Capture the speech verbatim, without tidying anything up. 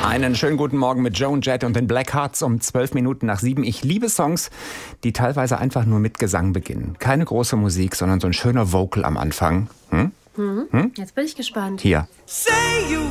Einen schönen guten Morgen mit Joan Jett und den Black Hearts um zwölf Minuten nach sieben. Ich liebe Songs, die teilweise einfach nur mit Gesang beginnen. Keine große Musik, sondern so ein schöner Vocal am Anfang. Hm? Mhm. Hm? Jetzt bin ich gespannt. Hier.